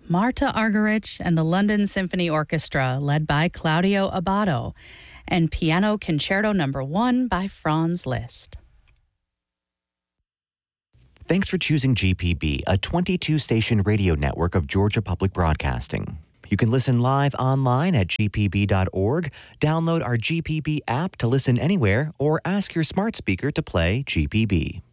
Marta Argerich and the London Symphony Orchestra, led by Claudio Abbado, and Piano Concerto No. 1 by Franz Liszt. Thanks for choosing GPB, a 22-station radio network of Georgia Public Broadcasting. You can listen live online at gpb.org, download our GPB app to listen anywhere, or ask your smart speaker to play GPB.